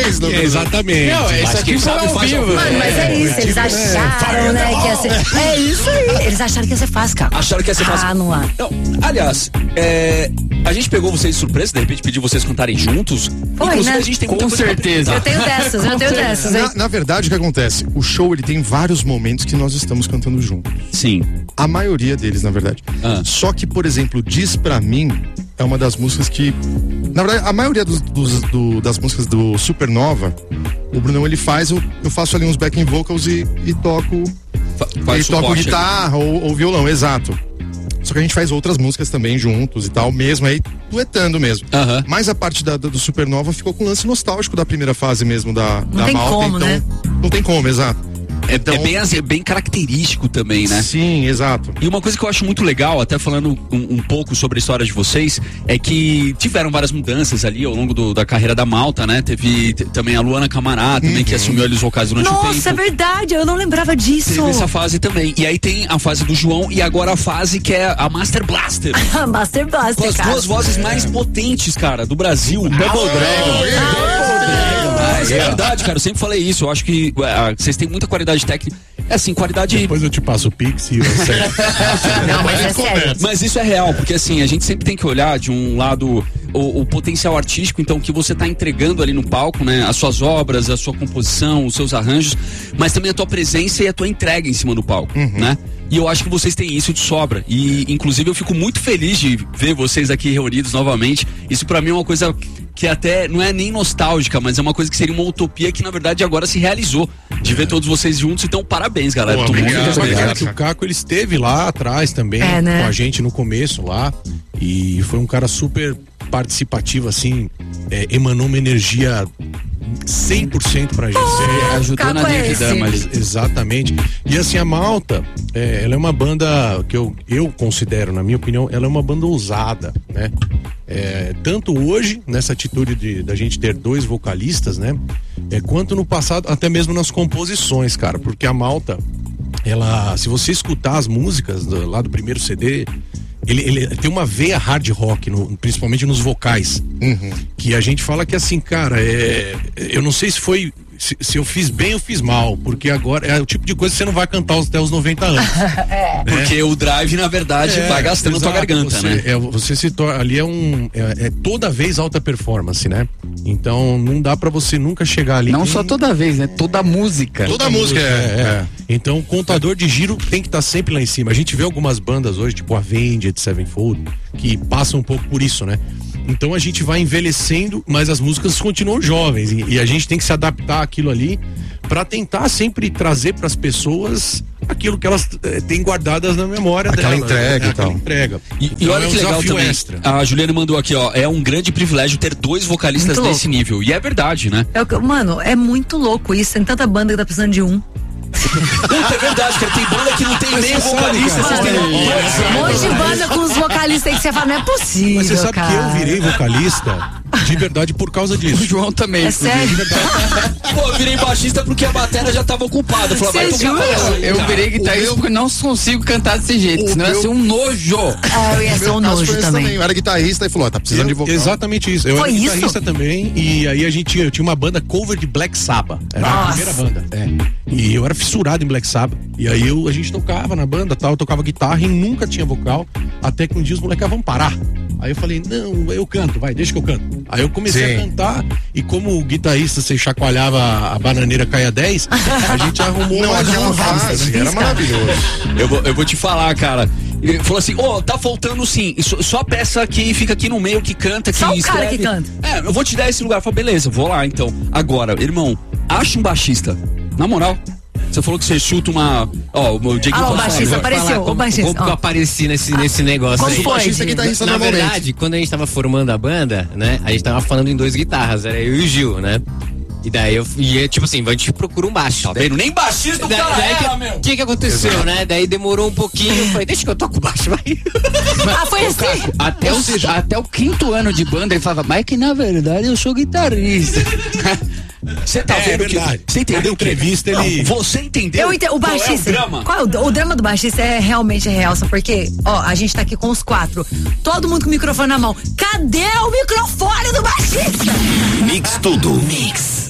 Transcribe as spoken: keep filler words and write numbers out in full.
É, exatamente. Não, esse aqui foi ao vivo. Mano, mas é isso, eles acharam, né, que ia ser... É isso aí, eles acharam que ia ser fácil, cara. Acharam que ia ser fácil. Ah, não há. Não, aliás, é, a gente pegou vocês de surpresa, de repente pediu vocês cantarem juntos. Foi, Inclusive, né? a gente tem Com muita coisa pra certeza. Eu tenho dessas, eu tenho dessas, hein? Na, na verdade, o que acontece? O show, ele tem vários momentos que nós estamos cantando juntos. Sim. A maioria deles, na verdade. Ah. Só que, por exemplo, Diz Pra Mim é uma das músicas que... Na verdade, a maioria dos, dos- do- das músicas do Supernova, o Brunão, ele faz, eu, eu faço ali uns backing vocals e, e toco... Fa e faz toco suporte guitarra ou, ou violão, exato. Só que a gente faz outras músicas também juntos e tal, mesmo aí, duetando mesmo. Aham. Mas a parte da, do Supernova ficou com o lance nostálgico da primeira fase mesmo da, da tem Malta, como, então... né? Não tem como, exato. É, Então- é bem, assim, é bem característico também, né? Sim, exato. E uma coisa que eu acho muito legal, até falando um, um pouco sobre a história de vocês, é que tiveram várias mudanças ali ao longo do- da carreira da Malta, né? Teve t- também a Luana Camará, também, que assumiu ali os vocais durante o tempo. Nossa, é verdade, eu não lembrava disso. Teve essa fase também. E aí tem a fase do João e agora a fase que é a Master Blaster. Master Com Blaster, as cara. duas vozes mais potentes, cara, do Brasil. Double Dragon. É verdade, cara. Eu sempre falei isso. Eu acho que ué, vocês têm muita qualidade técnica. É assim, qualidade. Depois eu te passo o Pix e você. Não, mas é sério. Mas isso é real, porque assim, a gente sempre tem que olhar de um lado o, o potencial artístico, então, que você tá entregando ali no palco, né? As suas obras, a sua composição, os seus arranjos, mas também a tua presença e a tua entrega em cima do palco, né? E eu acho que vocês têm isso de sobra. E, inclusive, eu fico muito feliz de ver vocês aqui reunidos novamente. Isso pra mim é uma coisa que até não é nem nostálgica, mas é uma coisa que seria uma utopia que, na verdade, agora se realizou. De ver todos vocês juntos. Então, parabéns, galera. Pô, Tô muito obrigado, feliz. obrigado. Que o Caco, ele esteve lá atrás também, É, né? com a gente no começo lá, e foi um cara super participativo, assim, é, emanou uma energia cem por cento pra gente. Você ajudou Caco na é dívida, esse. mas Exatamente. E assim, a Malta, é, ela é uma banda que eu, eu considero, na minha opinião, ela é uma banda ousada, né? É, tanto hoje, nessa atitude de, da gente ter dois vocalistas, né? É, quanto no passado, até mesmo nas composições, cara. Porque a Malta, ela, se você escutar as músicas do- lá do primeiro C D, ele, ele tem uma veia hard rock, no- principalmente nos vocais. Que a gente fala que assim, cara, é, eu não sei se foi. Se, se eu fiz bem ou fiz mal, porque agora é o tipo de coisa que você não vai cantar até os noventa anos. porque o drive, na verdade, É, vai gastando a tua exato. garganta, você, né? É, você se torna, ali é um, é, é toda vez alta performance, né? Então não dá pra você nunca chegar ali. Não com- só toda vez, né? Toda música. Toda a música é... é. Então o contador de giro tem que estar sempre lá em cima. A gente vê algumas bandas hoje, tipo Avenged Sevenfold, que passam um pouco por isso, né? Então a gente vai envelhecendo, mas as músicas continuam jovens e, e a gente tem que se adaptar àquilo ali pra tentar sempre trazer pras pessoas aquilo que elas eh, têm guardadas na memória Aquela dela, entrega né? e tal. Aquela entrega. E, e Então, olha é um que legal desafio também. extra. A Juliana mandou aqui, ó. É um grande privilégio ter dois vocalistas Muito desse nível. E é verdade, né? É o que- Mano, é muito louco isso. Tem tanta banda que tá precisando de um. Puta, é verdade, cara. Tem banda que não tem nem você sabe, vocalista. cara, Vocês têm olha, dois. Um monte de banda com os vocalistas aí que você fala, não é possível, Mas você sabe cara. que eu virei vocalista de verdade por causa O disso. João também. É sério? Pô, eu virei baixista porque a bateria já tava ocupada. Eu falei, vai Você tocar jura? essa aí, Eu cara. virei guitarrista porque não consigo cantar desse jeito, o senão ia meu- ser um nojo. É, eu ia ser Meu um caso nojo foi esse também. Eu era guitarrista e falou, ó, tá precisando de Eu- vocal. Exatamente isso. Eu Foi era isso? guitarrista também e aí a gente tinha, eu tinha uma banda cover de Black Sabbath. Era a Nossa. primeira banda. É. E eu era fissurado em Black Sabbath. E aí eu, a gente tocava na banda, tal, eu tocava guitarra e nunca tinha vocal, até que um dia os moleques, ah, vamos parar. Aí eu falei, não, eu canto, vai, deixa que eu canto. Aí eu comecei Sim. a cantar e como o guitarrista você chacoalhava a bananeira caia dez, a gente arrumou Não, mais aquela uma fase era maravilhoso. Eu vou, eu vou te falar, cara. Ele falou assim, ô, tá faltando sim, só, só peça que fica aqui no meio, que canta, que Só o escreve. cara que canta. É, eu vou te dar esse lugar. Eu falei, beleza, vou lá então. Agora, irmão, acha um baixista. Na moral, você falou que você chuta uma... Ó, o Diego Ah, o pode falar, baixista vai. apareceu, Falar o como, baixista. como que eu ó. apareci nesse, nesse negócio Como aí. foi, Baixista e Diego? guitarrista Na normalmente. verdade, quando a gente tava formando a banda, né, a gente tava falando em dois guitarras, era eu e o Gil, né? E daí eu ia, tipo assim, a gente procura um baixo. Tá vendo? Nem baixista o Daí, cara daí, era, que- meu. o que que aconteceu, né? Daí demorou um pouquinho, eu falei, deixa que eu toco baixo, vai. Ah, foi assim? Até o, até o quinto ano de banda ele falava, mas que na verdade eu sou guitarrista. Você tá É, vendo é verdade. que... Você entendeu Na o que? entrevista, Não, ele- você entendeu? Eu entendo, o qual baixista. É o drama? Qual é o, o drama do baixista é realmente real, sabe por quê? Ó, a gente tá aqui com os quatro. Todo mundo com o microfone na mão. Cadê o microfone do baixista? Mix tudo. Mix.